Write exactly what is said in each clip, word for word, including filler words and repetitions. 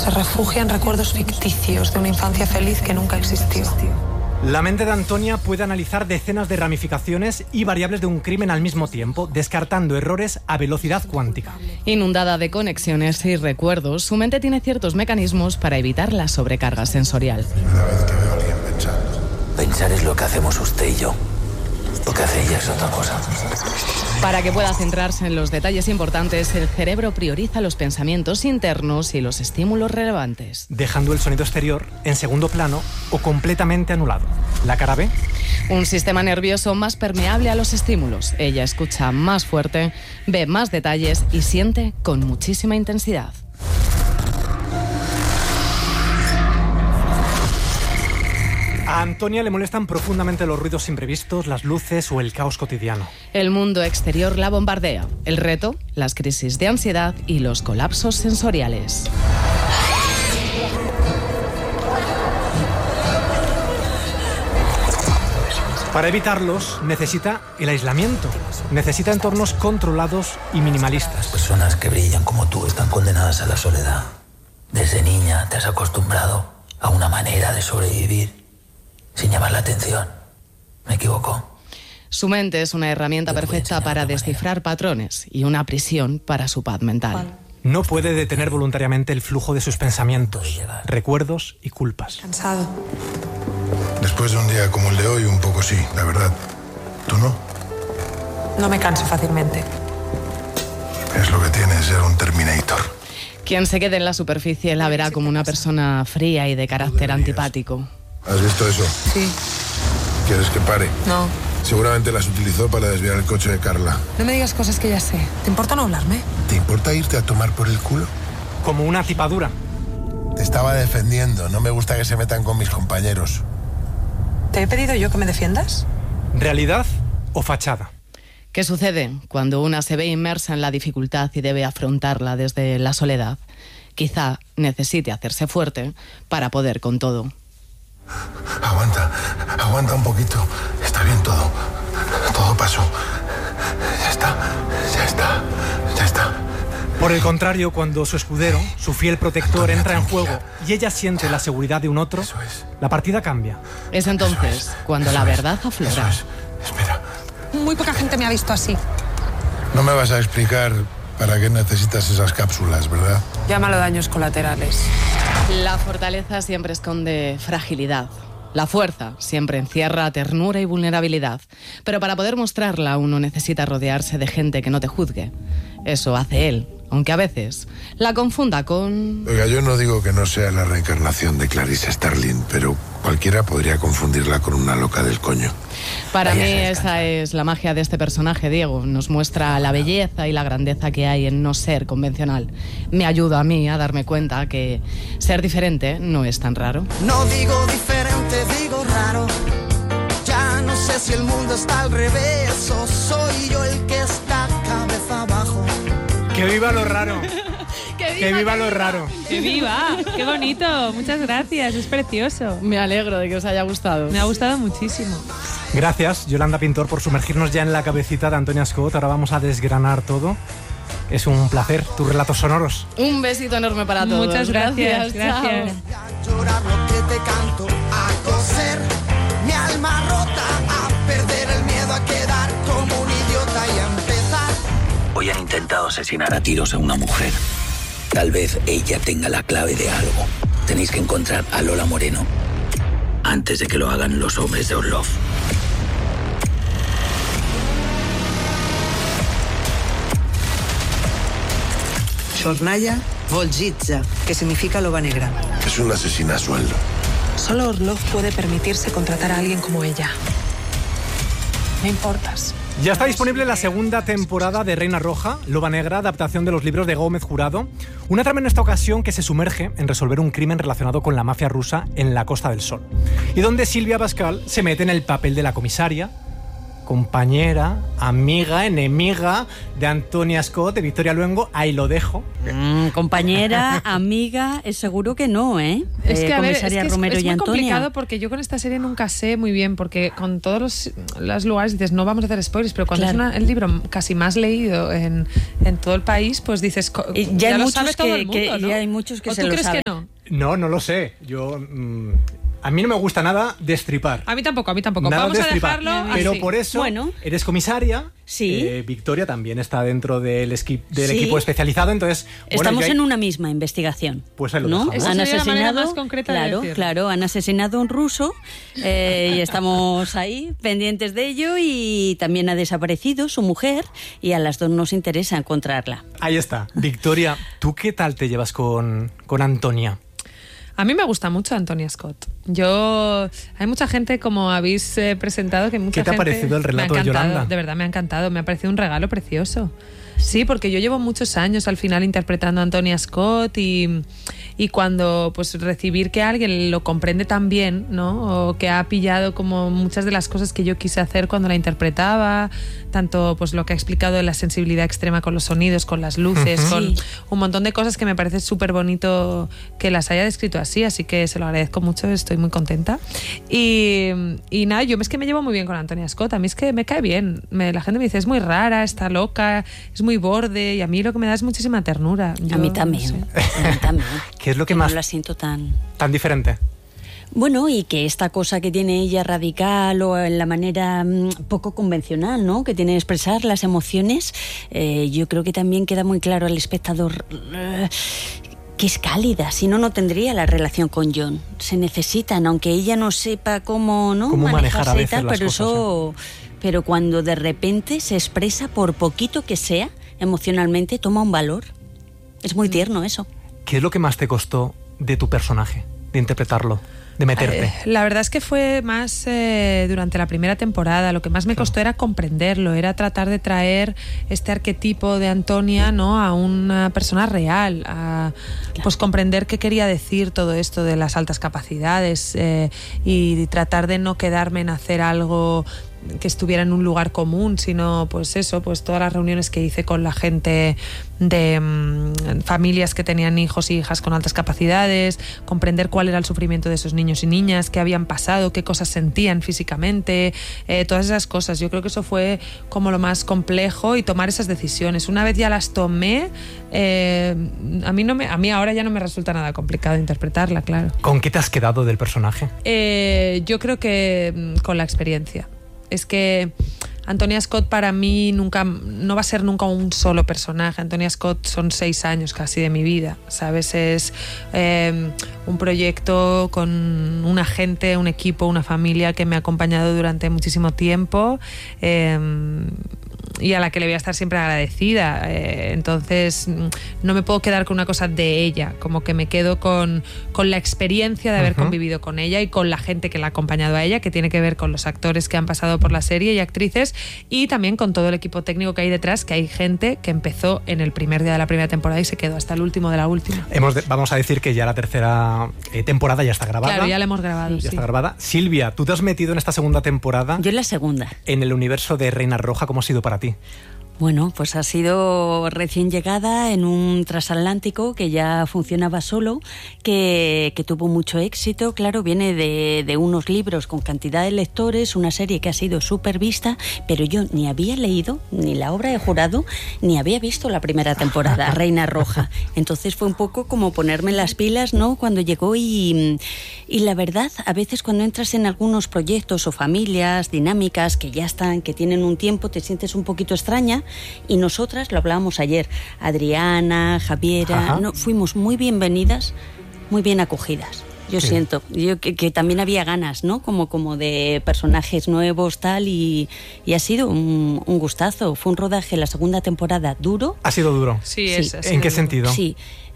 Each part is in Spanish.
Se refugia en recuerdos ficticios de una infancia feliz que nunca existió. La mente de Antonia puede analizar decenas de ramificaciones y variables de un crimen al mismo tiempo, descartando errores a velocidad cuántica. Inundada de conexiones y recuerdos, su mente tiene ciertos mecanismos para evitar la sobrecarga sensorial. Primera vez que veo a alguien pensando. Pensar es lo que hacemos usted y yo. Lo que hace ella es otra cosa. Para que pueda centrarse en los detalles importantes, el cerebro prioriza los pensamientos internos y los estímulos relevantes, dejando el sonido exterior en segundo plano o completamente anulado. La cara B. Un sistema nervioso más permeable a los estímulos. Ella escucha más fuerte, ve más detalles y siente con muchísima intensidad. A Antonia le molestan profundamente los ruidos imprevistos, las luces o el caos cotidiano. El mundo exterior la bombardea. El reto, las crisis de ansiedad y los colapsos sensoriales. Para evitarlos, necesita el aislamiento. Necesita entornos controlados y minimalistas. Personas que brillan como tú están condenadas a la soledad. Desde niña te has acostumbrado a una manera de sobrevivir sin llamar la atención. ¿Me equivoco? Su mente es una herramienta perfecta para descifrar patrones y una prisión para su paz mental. No puede detener voluntariamente el flujo de sus pensamientos, recuerdos y culpas. Cansado. Después de un día como el de hoy, un poco sí, la verdad. ¿Tú no? No me canso fácilmente. Es lo que tiene ser un Terminator. Quien se quede en la superficie la verá como una persona fría y de carácter antipático. ¿Has visto eso? Sí. ¿Quieres que pare? No. Seguramente las utilizó para desviar el coche de Carla. No me digas cosas que ya sé. ¿Te importa no hablarme? ¿Te importa irte a tomar por el culo? Como una tipadura. Te estaba defendiendo. No me gusta que se metan con mis compañeros. ¿Te he pedido yo que me defiendas? ¿Realidad o fachada? ¿Qué sucede cuando una se ve inmersa en la dificultad y debe afrontarla desde la soledad? Quizá necesite hacerse fuerte para poder con todo. Aguanta, aguanta un poquito. Está bien todo. Todo pasó. Ya está, ya está, ya está. Por el contrario, cuando su escudero, su fiel protector, entra en juego y ella siente la seguridad de un otro, la partida cambia. Es entonces cuando la verdad aflora. Eso es. Espera. Muy poca gente me ha visto así. No me vas a explicar para qué necesitas esas cápsulas, ¿verdad? Llámalo daños colaterales. La fortaleza siempre esconde fragilidad. La fuerza siempre encierra ternura y vulnerabilidad. Pero para poder mostrarla uno necesita rodearse de gente que no te juzgue. Eso hace él, aunque a veces la confunda con... Oiga, yo no digo que no sea la reencarnación de Clarice Starling, pero cualquiera podría confundirla con una loca del coño. Para mí esa es la magia de este personaje, Diego. Nos muestra la belleza y la grandeza que hay en no ser convencional. Me ayuda a mí a darme cuenta que ser diferente no es tan raro. No digo diferente, digo raro. Ya no sé si el mundo está al revés o soy yo el que está cabeza abajo. ¡Que viva lo raro! ¡Que viva, ¡Que viva lo raro! ¡Que viva! ¡Qué bonito! Muchas gracias, es precioso. Me alegro de que os haya gustado. Me ha gustado muchísimo. Gracias, Yolanda Pintor, por sumergirnos ya en la cabecita de Antonia Scott. Ahora vamos a desgranar todo. Es un placer, tus relatos sonoros. Un besito enorme para todos. Muchas gracias, Gracias. gracias. Chao. Llorar lo que te canto, a coser mi alma rota, a perder el miedo a quedar como un idiota y a empezar. Hoy han intentado asesinar a tiros a una mujer. Tal vez ella tenga la clave de algo. Tenéis que encontrar a Lola Moreno antes de que lo hagan los hombres de Orlov. Sornaya Volgitza, que significa loba negra. Es una asesina a sueldo. Solo Orlov puede permitirse contratar a alguien como ella. Me importas. Ya está disponible la segunda temporada de Reina Roja, Loba Negra, adaptación de los libros de Gómez Jurado. Una trama en esta ocasión que se sumerge en resolver un crimen relacionado con la mafia rusa en la Costa del Sol. Y donde Silvia Pascal se mete en el papel de la comisaria compañera, amiga, enemiga de Antonia Scott, de Victoria Luengo. Ahí lo dejo. Mm, compañera, amiga, es seguro que no, ¿eh? Es que, eh, a ver, es, Comisaria que es, Romero es y muy Antonia. complicado porque yo con esta serie nunca sé muy bien, porque con todos los, los lugares dices, no vamos a hacer spoilers, pero cuando Claro. es una, el libro casi más leído en, en todo el país, pues dices, co- Y ya, ya hay lo muchos sabe todo que- el mundo, que- ¿no? ya hay muchos que ¿O se tú lo crees saben. que no? No, no lo sé. Yo... mm, a mí no me gusta nada destripar. A mí tampoco, a mí tampoco. Nada Vamos a destripar. dejarlo Pero así. por eso Bueno. eres comisaria. Sí. Eh, Victoria también está dentro del, esqui- del Sí. equipo especializado. Entonces, bueno, Estamos yo ahí- en una misma investigación. Pues ahí lo ¿no? dejamos. Esa Han sería la manera asesinado, más concreta de claro, decirlo. claro, han asesinado a un ruso eh, y estamos ahí pendientes de ello, y también ha desaparecido su mujer y a las dos nos interesa encontrarla. Ahí está. Victoria, ¿tú qué tal te llevas con, con Antonia? A mí me gusta mucho Antonia Scott. Yo... Hay mucha gente, como habéis eh, presentado, que mucha ¿Qué te ha gente... parecido el relato me ha de encantado, Yolanda? De verdad, me ha encantado. Me ha parecido un regalo precioso. Sí, porque yo llevo muchos años al final interpretando a Antonia Scott y, y cuando pues recibir que alguien lo comprende tan bien, ¿no? O que ha pillado como muchas de las cosas que yo quise hacer cuando la interpretaba, tanto pues lo que ha explicado de la sensibilidad extrema con los sonidos, con las luces, Ujú. con Sí. un montón de cosas que me parece súper bonito que las haya descrito así, así que se lo agradezco mucho, estoy muy contenta. Y, y nada, yo es que me llevo muy bien con Antonia Scott, a mí es que me cae bien. Me, la gente me dice, es muy rara, está loca, es muy borde, y a mí lo que me da es muchísima ternura. Yo a mí no también, sé. a mí también. ¿Qué es lo que no más la siento tan... tan diferente? Bueno, y que esta cosa que tiene ella radical o en la manera mm, poco convencional, ¿no?, que tiene de expresar las emociones, eh, yo creo que también queda muy claro al espectador eh, que es cálida, si no, no tendría la relación con John. Se necesitan, aunque ella no sepa cómo, ¿no?, Cómo manejar a manejarse y veces tal, las pero cosas, eso... Pero cuando de repente se expresa, por poquito que sea, emocionalmente, toma un valor. Es muy tierno eso. ¿Qué es lo que más te costó de tu personaje, de interpretarlo, de meterte? Eh, la verdad es que fue más eh, durante la primera temporada. Lo que más me costó era comprenderlo, era tratar de traer este arquetipo de Antonia, ¿no?, a una persona real, a pues comprender qué quería decir todo esto de las altas capacidades eh, y tratar de no quedarme en hacer algo que estuviera en un lugar común, sino pues eso, pues todas las reuniones que hice con la gente de mmm, familias que tenían hijos y hijas con altas capacidades, comprender cuál era el sufrimiento de esos niños y niñas, qué habían pasado, qué cosas sentían físicamente, eh, todas esas cosas. Yo creo que eso fue como lo más complejo, y tomar esas decisiones. Una vez ya las tomé, eh, a mí no me, a mí ahora ya no me resulta nada complicado interpretarla, claro. ¿Con qué te has quedado del personaje? Eh, yo creo que mm, con la experiencia. Es que Antonia Scott para mí nunca, no va a ser nunca un solo personaje. Antonia Scott son seis años casi de mi vida, ¿sabes? Es eh, un proyecto con una gente, un equipo, una familia que me ha acompañado durante muchísimo tiempo. Eh, y a la que le voy a estar siempre agradecida. Eh, entonces no me puedo quedar con una cosa de ella, como que me quedo con, con la experiencia de haber uh-huh. convivido con ella y con la gente que la ha acompañado a ella, que tiene que ver con los actores que han pasado por la serie y actrices, y también con todo el equipo técnico que hay detrás, que hay gente que empezó en el primer día de la primera temporada y se quedó hasta el último de la última. Hemos de, vamos a decir que ya la tercera eh, temporada ya está grabada. Claro, ya la hemos grabado. Ya sí. está grabada. Silvia, tú te has metido en esta segunda temporada. Yo en la segunda. En el universo de Reina Roja, ¿cómo ha sido para ti? Bueno, pues ha sido recién llegada en un transatlántico que ya funcionaba solo, que, que tuvo mucho éxito. Claro, viene de, de unos libros con cantidad de lectores, una serie que ha sido súper vista, pero yo ni había leído ni la obra de Jurado, ni había visto la primera temporada, Reina Roja. Entonces fue un poco como ponerme las pilas, ¿no?, cuando llegó. Y, y la verdad, a veces cuando entras en algunos proyectos o familias, dinámicas que ya están, que tienen un tiempo, te sientes un poquito extraña. Y nosotras, lo hablábamos ayer, Adriana, Javiera, no, fuimos muy bienvenidas, muy bien acogidas. Yo sí. siento yo que, que también había ganas, ¿no? Como, como de personajes nuevos, tal, y, y ha sido un, un gustazo. Fue un rodaje, la segunda temporada, duro. ¿Ha sido duro? Sí, sí. Es, ¿En qué duro. sentido? Sí.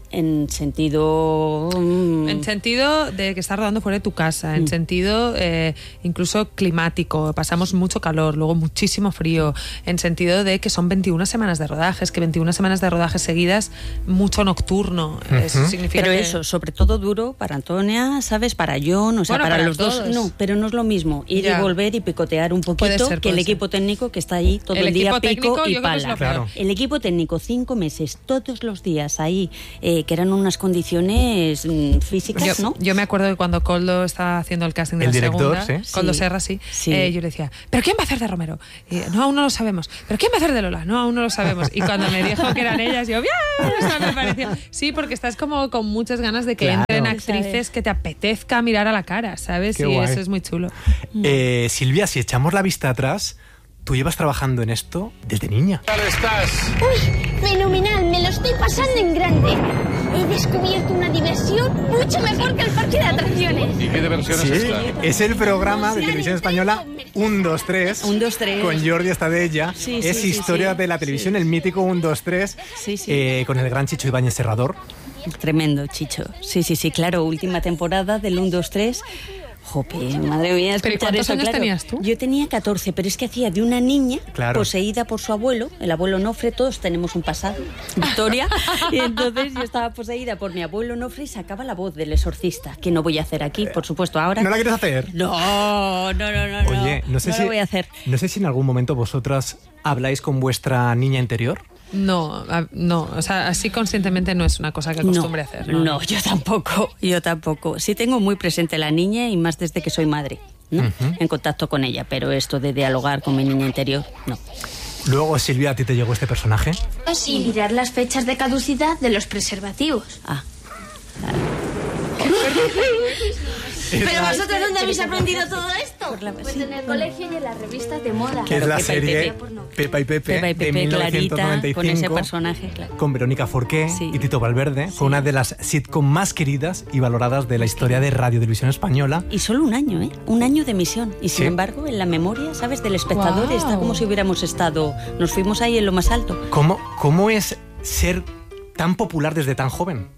En sentido... Mm, en sentido de que estás rodando fuera de tu casa, en mm. sentido eh, incluso climático, pasamos mucho calor, luego muchísimo frío, en sentido de que son veintiuna semanas de rodajes, que veintiuna semanas de rodajes seguidas, mucho nocturno. Uh-huh. Eso significa pero que... eso, sobre todo duro para Antonia, ¿sabes? Para John, o sea, bueno, para, para los todos. dos. No, pero no es lo mismo ir ya. y volver y picotear un poquito ser, que el ser. equipo técnico que está ahí todo el, el día pico y pala. Claro. El equipo técnico, cinco meses, todos los días ahí, eh, que eran unas condiciones mm, físicas, yo, ¿no? Yo me acuerdo que cuando Coldo estaba haciendo el casting de el la director, segunda, ¿sí? Coldo sí. Serra, sí, sí. Eh, yo le decía, ¿pero quién va a hacer de Romero? Y, no, aún no lo sabemos. ¿Pero quién va a hacer de Lola? No, aún no lo sabemos. Y cuando me dijo que eran ellas, yo, ¡bien! O sea, me pareció... Sí, porque estás como con muchas ganas de que claro. entren actrices que te apetezca mirar a la cara, ¿sabes? Qué y guay. eso es muy chulo. Eh, Silvia, si echamos la vista atrás, tú llevas trabajando en esto desde niña. ¿Qué tal estás? Uy, fenomenal, me lo estoy pasando en grande. He descubierto una diversión mucho mejor que el parque de atracciones. ¿Y qué diversión sí, es esta? Es el programa de televisión española un dos tres. un dos tres. Con Jordi Estadella. Sí, es sí, historia sí, de la televisión, sí. el mítico un dos tres. Sí, sí. Eh, con el gran Chicho Ibáñez Serrador. Tremendo, Chicho. Sí, sí, sí, claro. Última temporada del un dos tres. Jope, madre mía, ¿Pero cuántos eso, años claro. tenías tú? Yo tenía catorce, pero es que hacía de una niña claro. poseída por su abuelo, el abuelo Nofre, todos tenemos un pasado, Victoria, y entonces yo estaba poseída por mi abuelo Nofre y sacaba la voz del exorcista, que no voy a hacer aquí, por supuesto, ahora... ¿No la quieres hacer? No, no, no, no. Oye, no sé no si... lo voy a hacer. No sé si en algún momento vosotras habláis con vuestra niña interior. No, no, o sea, así conscientemente no es una cosa que acostumbre no, a hacer. ¿no? no, yo tampoco, yo tampoco. Sí tengo muy presente la niña y más desde que soy madre, ¿no? Uh-huh. En contacto con ella, pero esto de dialogar con mi niña interior, no. Luego, Silvia, ¿a ti te llegó este personaje? Y mirar las fechas de caducidad de los preservativos. Ah, claro. ¿Pero vosotros dónde habéis aprendido todo esto? La... Pues sí. en el colegio y en las revistas de moda. Que es la serie Pepa y Pepe, Pepa y Pepe de mil novecientos noventa y cinco, con ese personaje, claro. Con Verónica Forqué sí. y Tito Valverde. Sí. Fue una de las sitcom más queridas y valoradas de la historia de Radio Televisión Española. Y solo un año, ¿eh? Un año de emisión. Y sin sí. embargo, en la memoria, ¿sabes? Del espectador wow. está como si hubiéramos estado... Nos fuimos ahí en lo más alto. ¿Cómo, cómo es ser tan popular desde tan joven?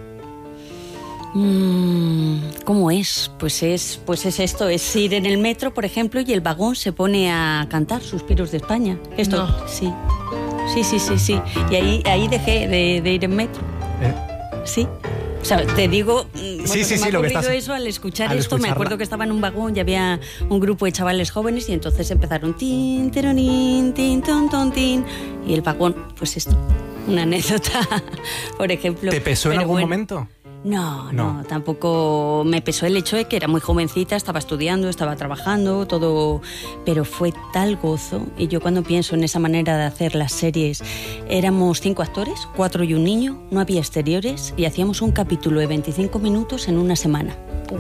¿Cómo es? Pues es pues es esto, es ir en el metro, por ejemplo, y el vagón se pone a cantar Suspiros de España. Esto, no. sí. Sí, sí, sí, sí. Y ahí, ahí dejé de, de ir en metro. ¿Eh? Sí. O sea, te digo, sí, bueno, sí, sí, me sí, ha lo que ocurrido estás, eso al escuchar al esto. Me acuerdo que estaba en un vagón y había un grupo de chavales jóvenes y entonces empezaron tin, tironín, tin, ton, ton, tin. Y el vagón, pues esto, una anécdota, por ejemplo. ¿Te pesó en Pero algún bueno, momento? No, no, no, tampoco me pesó el hecho de que era muy jovencita, estaba estudiando, estaba trabajando, todo, pero fue tal gozo. Y yo cuando pienso en esa manera de hacer las series, éramos cinco actores, cuatro y un niño, no había exteriores y hacíamos un capítulo de veinticinco minutos en una semana.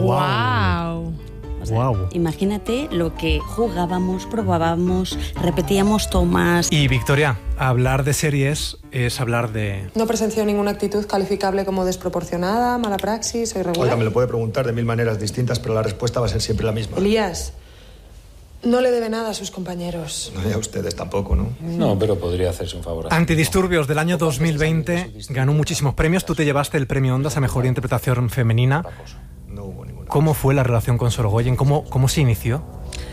¡Wow! O sea, wow. Imagínate lo que jugábamos, probábamos, repetíamos tomas. Y Victoria, hablar de series es hablar de... No presenció ninguna actitud calificable como desproporcionada, mala praxis o irregular. Oiga, me lo puede preguntar de mil maneras distintas, pero la respuesta va a ser siempre la misma. Elías, no le debe nada a sus compañeros. No, y a ustedes tampoco, ¿no? No, pero podría hacerse un favor. Antidisturbios del año dos mil veinte ganó muchísimos premios. Tú te llevaste el premio Ondas a Mejor Interpretación Femenina. No hubo ninguna. ¿Cómo fue la relación con Sorogoyen? ¿Cómo, cómo se inició?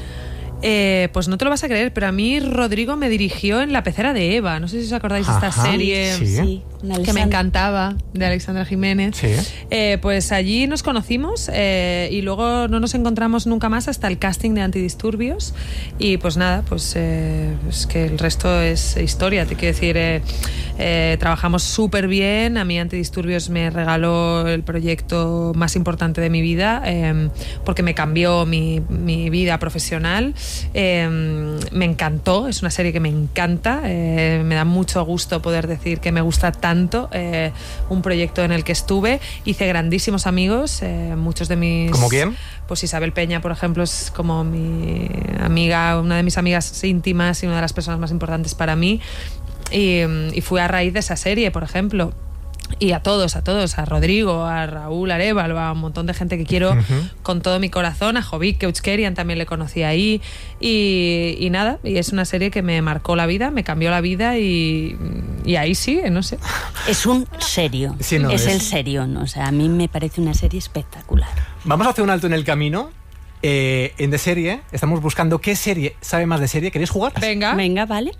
Eh, pues no te lo vas a creer, pero a mí Rodrigo me dirigió en La pecera de Eva. No sé si os acordáis de esta Ajá, serie sí. Sí, que me encantaba, de Alexandra Jiménez. Sí. Eh, pues allí nos conocimos eh, y luego no nos encontramos nunca más hasta el casting de Antidisturbios. Y pues nada, pues eh, es que el resto es historia. Te quiero decir, eh, eh, trabajamos súper bien. A mí Antidisturbios me regaló el proyecto más importante de mi vida eh, porque me cambió mi, mi vida profesional. Eh, me encantó, es una serie que me encanta, eh, me da mucho gusto poder decir que me gusta tanto, eh, un proyecto en el que estuve, hice grandísimos amigos, eh, muchos de mis... ¿Cómo quién? Pues Isabel Peña, por ejemplo, es como mi amiga, una de mis amigas íntimas y una de las personas más importantes para mí, y, y fue a raíz de esa serie, por ejemplo. Y a todos, a todos, a Rodrigo, a Raúl Arévalo, a un montón de gente que quiero uh-huh. con todo mi corazón, a Jovic Keuchkerian también le conocí ahí, y, y nada, y es una serie que me marcó la vida, me cambió la vida y, y ahí sigue, no sé. Es un serio, sí, no, es, es el serio, ¿no? O sea, a mí me parece una serie espectacular. Vamos a hacer un alto en el camino. Eh, en De Serie estamos buscando qué serie sabe más de serie. ¿Queréis jugar? Venga. Venga, vale.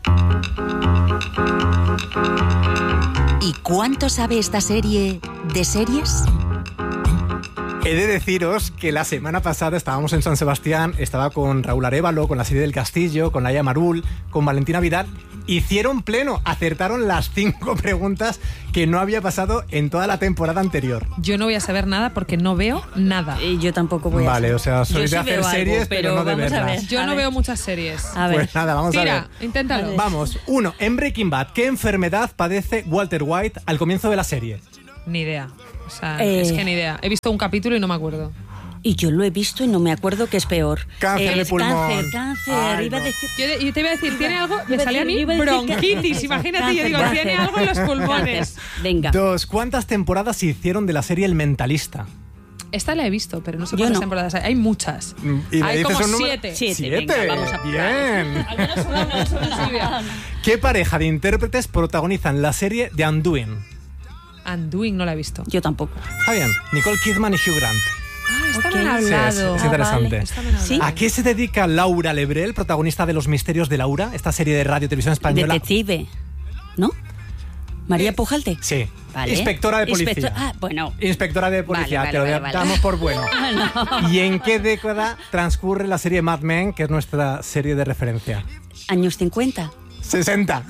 ¿Y cuánto sabe esta serie de series? He de deciros que la semana pasada estábamos en San Sebastián, estaba con Raúl Arévalo, con la serie del Castillo, con Laia Marul, con Valentina Vidal. Hicieron pleno, acertaron las cinco preguntas que no había pasado en toda la temporada anterior. Yo no voy a saber nada porque no veo nada. Y yo tampoco voy a Vale, saber. o sea, soy Yo de sí hacer veo series, algo, pero, pero no de vamos a verlas. ver. Yo A no ver. veo muchas series. A ver. Pues nada, vamos Tira, a ver. inténtalo. Vamos, uno, en Breaking Bad, ¿qué enfermedad padece Walter White al comienzo de la serie? Ni idea. O sea, Eh. es que ni idea. He visto un capítulo y no me acuerdo. Y yo lo he visto y no me acuerdo qué es peor. Cáncer de Es pulmón. Cáncer, cáncer. Ay, iba a no. decir... Yo, yo te iba a decir, ¿tiene algo? Me Iba a salía a decir- mí iba a decir bronquitis. cáncer. Imagínate, yo digo, Cáncer, tiene cáncer. algo en los pulmones. Cáncer. Venga. Dos, ¿cuántas temporadas se hicieron de la serie El Mentalista? Esta la he visto, pero no sé Yo cuántas no. temporadas hay. Hay muchas. ¿Y me hay dices como un número? siete. Siete, Siete. venga, vamos a Bien. Al menos una, una, una, Silvia. ¿Qué pareja de intérpretes protagonizan la serie The Undoing? Undoing no la he visto. Yo tampoco. Está bien. Nicole Kidman y Hugh Grant. Ah, esta Ok. me han Sí, hablado. es, es interesante. vale. Esta me han hablado. ¿Sí? ¿A qué se dedica Laura Lebrel, protagonista de Los Misterios de Laura, esta serie de radio y televisión española? Detective, ¿no? María Pujalte. Sí. Vale. Inspectora de policía. Inspector- Ah, bueno. Inspectora de policía, Vale, te lo vale, vale, damos vale. por bueno. No. ¿Y en qué década transcurre la serie Mad Men, que es nuestra serie de referencia? Años cincuenta. sesenta.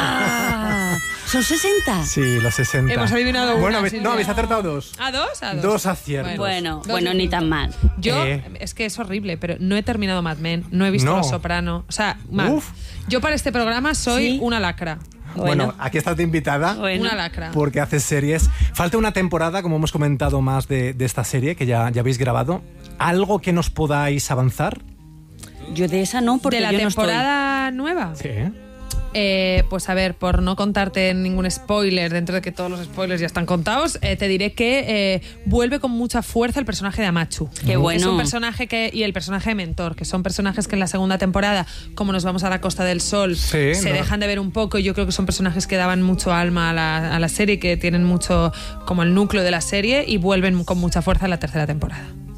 Ah, ¿son sesenta? Sí, los sesenta. Hemos adivinado una, Bueno, habéis- Silvia. no, habéis acertado dos. ¿A dos? A dos. Dos aciertos. Bueno, Dos bueno, de ni cinco. tan mal. Yo, Eh. es que es horrible, pero no he terminado Mad Men, no he visto No. Los Soprano. O sea, mal. Uf. Yo para este programa soy Sí. una lacra. Bueno, Bueno. aquí estás de invitada. Bueno. Una lacra. Porque haces series. Falta una temporada, como hemos comentado más de, de esta serie, que ya, ya habéis grabado. ¿Algo que nos podáis avanzar? Yo de esa no, porque ¿De la yo no estoy. temporada nueva? Sí. Eh, pues a ver, por no contarte ningún spoiler, dentro de que todos los spoilers ya están contados, eh, te diré que eh, vuelve con mucha fuerza el personaje de Amachu. Qué bueno. Es un personaje que, y el personaje de Mentor, que son personajes que en la segunda temporada, como nos vamos a la Costa del Sol, Sí, se no. dejan de ver un poco. Y yo creo que son personajes que daban mucho alma a la, a la serie, que tienen mucho como el núcleo de la serie, y vuelven con mucha fuerza en la tercera temporada.